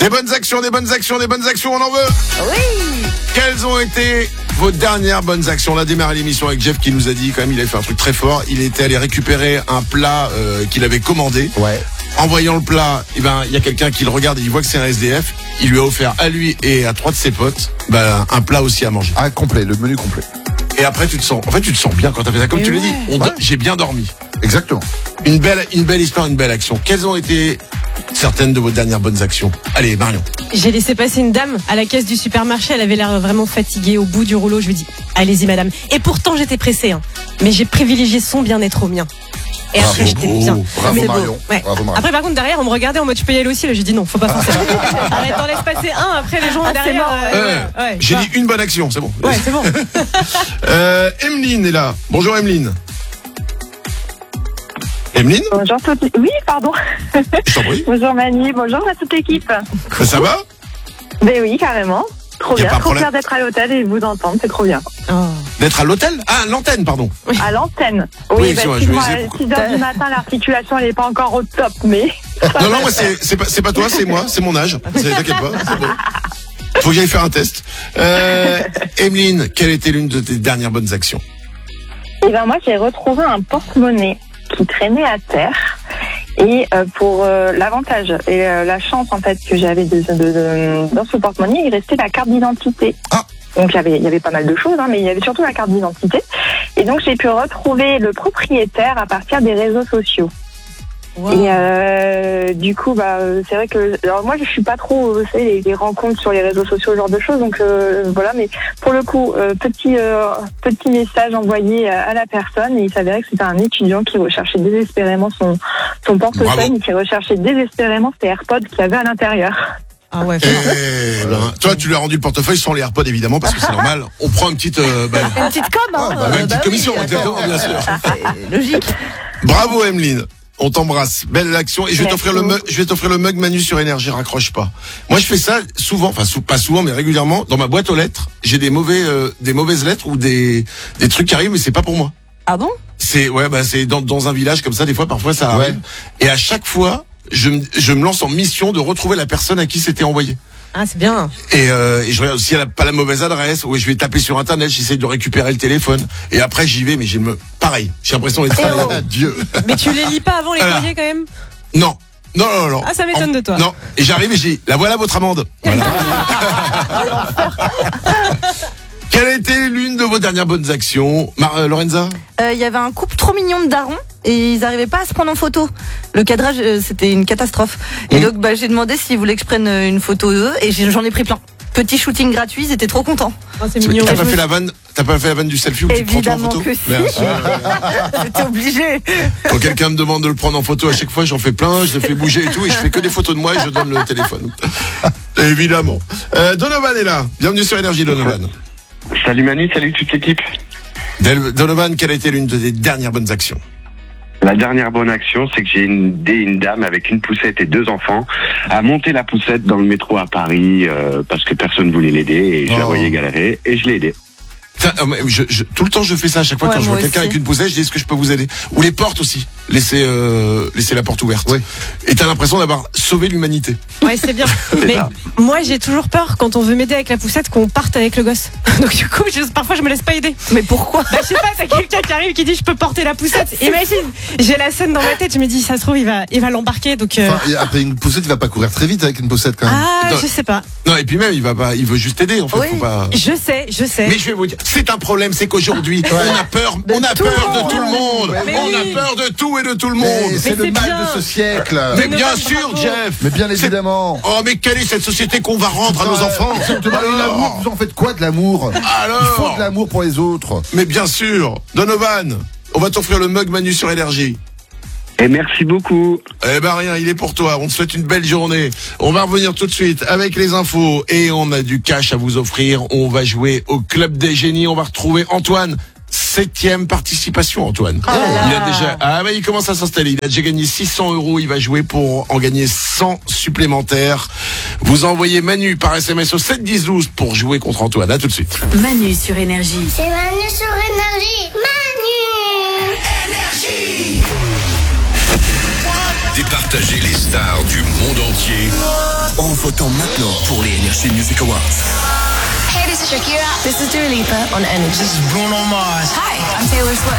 Des bonnes actions, on en veut. Oui. Quelles ont été vos dernières bonnes actions? On a démarré l'émission avec Jeff qui nous a dit quand même, il avait fait un truc très fort. Il était allé récupérer un plat qu'il avait commandé. Ouais. En voyant le plat, il y a quelqu'un qui le regarde et il voit que c'est un SDF. Il lui a offert à lui et à 3 de ses potes un plat aussi à manger. Ah, complet, le menu complet. Et après tu te sens bien quand t'as fait ça. Comme tu l'as dit, j'ai bien dormi. Exactement. Une belle histoire, une belle action. Quelles ont été certaines de vos dernières bonnes actions? Allez, Marion. J'ai laissé passer une dame à la caisse du supermarché. Elle avait l'air vraiment fatiguée au bout du rouleau. Je lui dis, allez-y madame. Et pourtant j'étais pressée, mais j'ai privilégié son bien-être au mien. Et après j'étais bien. Bravo Marion. Ouais. Bravo Marion. Après par contre derrière on me regardait en mode tu peux y aller aussi. Là j'ai dit non, faut pas faire ça. Arrête, t'en laisses passer un. Après les gens derrière. J'ai dit une bonne action, c'est bon. Ouais, c'est bon. Emeline est là. Bonjour Emeline. Emeline? Bonjour toute... Oui, pardon. Je t'en prie. Bonjour Manu, bonjour à toute l'équipe. Ça va? Ben oui, carrément. Trop bien, trop fier d'être à l'hôtel et vous entendre, c'est trop bien. Oh. D'être à l'hôtel? Ah, l'antenne, pardon. Oui. À l'antenne. Oui, bah, excuse-moi, 6h du matin, l'articulation elle est pas encore au top, mais... Non, moi c'est pas toi, c'est moi, c'est mon âge. T'inquiète pas, c'est bon. Faut que j'aille faire un test. Emeline, quelle était l'une de tes dernières bonnes actions? Eh ben moi j'ai retrouvé un porte-monnaie qui traînait à terre. Et pour l'avantage et la chance en fait que j'avais dans ce porte-monnaie, il restait la carte d'identité. Ah. Donc il y avait pas mal de choses, mais il y avait surtout la carte d'identité. Et donc j'ai pu retrouver le propriétaire à partir des réseaux sociaux. Wow. Et du coup, c'est vrai que alors moi je suis pas trop, vous savez, les rencontres sur les réseaux sociaux, ce genre de choses. Donc voilà, mais pour le coup, petit message envoyé à la personne, et il s'avérait que c'était un étudiant qui recherchait désespérément son portefeuille, et qui recherchait désespérément ses AirPods qu'il y avait à l'intérieur. Ah ouais. Toi, tu lui as rendu le portefeuille sans les AirPods évidemment parce que c'est normal. On prend une petite une petite com, une petite commission, exactement, bien sûr. C'est logique. Bravo Emeline. On t'embrasse, belle action, et je vais t'offrir le mug Manu sur énergie, raccroche pas. Moi je fais ça souvent, pas souvent mais régulièrement, dans ma boîte aux lettres, j'ai des mauvaises lettres ou des trucs qui arrivent mais c'est pas pour moi. Ah bon? C'est c'est dans un village comme ça, des fois parfois ça arrive. Et à chaque fois, je me lance en mission de retrouver la personne à qui c'était envoyé. Ah, c'est bien. Et je regarde si elle a pas la mauvaise adresse, ou je vais taper sur internet, j'essaie de récupérer le téléphone. Et après j'y vais, mais pareil, j'ai l'impression d'être Dieu. Mais tu les lis pas avant les courriers quand même? Non. Ah, ça m'étonne de toi. Non. Et j'arrive et j'ai la voilà votre amende. Voilà. Quelle a été l'une de vos dernières bonnes actions, Lorenza? Il y avait un couple trop mignon de darons et ils n'arrivaient pas à se prendre en photo. Le cadrage, c'était une catastrophe. Et donc, j'ai demandé s'ils voulaient que je prenne une photo d'eux et j'en ai pris plein. Petit shooting gratuit, ils étaient trop contents. Oh, c'est mignon. T'as pas fait la vanne du selfie où tu te prends toi en photo? Évidemment que si. J'étais obligé. Quand quelqu'un me demande de le prendre en photo, à chaque fois j'en fais plein, je le fais bouger et tout, et je fais que des photos de moi et je donne le téléphone. Évidemment. Donovan est là. Bienvenue sur Énergie, Donovan. Salut Manu, salut toute l'équipe. Donovan, quelle a été l'une de tes dernières bonnes actions? La dernière bonne action, c'est que j'ai aidé une dame avec une poussette et 2 enfants à monter la poussette dans le métro à Paris parce que personne voulait l'aider et je la voyais galérer et je l'ai aidé. Tout le temps je fais ça à chaque fois quand je vois quelqu'un avec une poussette, je dis est-ce que je peux vous aider? Ou les portes aussi, laisser la porte ouverte. Oui. Et t'as l'impression d'avoir sauvé l'humanité. Ouais, c'est bien. Mais moi j'ai toujours peur quand on veut m'aider avec la poussette qu'on parte avec le gosse. Donc du coup parfois je me laisse pas aider. Mais pourquoi? Je sais pas, t'as quelqu'un qui arrive qui dit je peux porter la poussette. Imagine, j'ai la scène dans ma tête, je me dis ça se trouve il va l'embarquer donc. Après une poussette, il va pas courir très vite avec une poussette quand même. Ah, je sais pas. Non, et puis même il veut juste aider en fait. Oui. Faut pas... Je sais. Mais je vais vous dire, c'est un problème, c'est qu'aujourd'hui on a peur de tout le monde. On a peur de tout et de tout le monde. C'est le mal de ce siècle. Mais bien sûr, Jeff. Mais bien évidemment. Oh, mais quelle est cette société qu'on va rendre à nos enfants? L'amour, vous en faites quoi de l'amour? Alors, il faut de l'amour pour les autres. Mais bien sûr. Donovan, on va t'offrir le mug Manu sur Énergie. Et merci beaucoup. Eh ben rien, il est pour toi. On te souhaite une belle journée. On va revenir tout de suite avec les infos et on a du cash à vous offrir. On va jouer au Club des Génies. On va retrouver Antoine. 7e participation, Antoine. Il commence à s'installer. Il a déjà gagné 600 €. Il va jouer pour en gagner 100 supplémentaires. Vous envoyez Manu par SMS au 7 10 12 pour jouer contre Antoine. À tout de suite. Manu sur Énergie. C'est Manu sur Énergie. Manu. Énergie. départager les stars du monde entier en votant maintenant pour les Energy Music Awards. Hey, this is Shakira. This is Dua Lipa on Energy. This is Bruno Mars. Hi, I'm Taylor Swift.